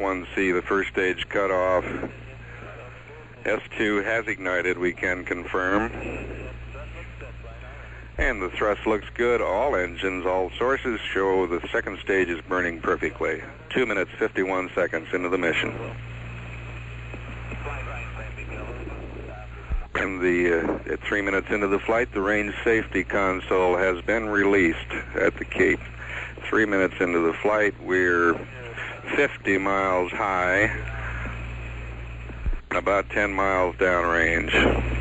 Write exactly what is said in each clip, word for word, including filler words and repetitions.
one C, the first stage cut off. S two has ignited, we can confirm. And the thrust looks good. All engines, all sources show the second stage is burning perfectly. Two minutes, fifty-one seconds into the mission. And the uh, at three minutes into the flight, the range safety console has been released at the Cape. Three minutes into the flight, we're fifty miles high, about ten miles downrange.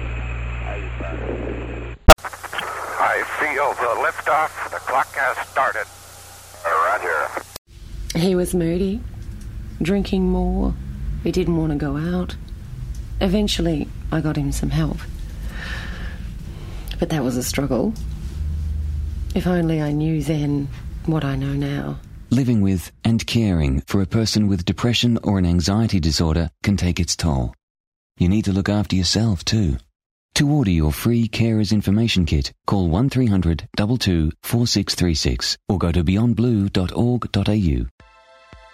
I feel the liftoff. The clock has started. Roger. He was moody, drinking more. He didn't want to go out. Eventually, I got him some help. But that was a struggle. If only I knew then what I know now. Living with and caring for a person with depression or an anxiety disorder can take its toll. You need to look after yourself too. To order your free Carers Information Kit, call one three hundred two two four six three six or go to beyond blue dot org dot a u.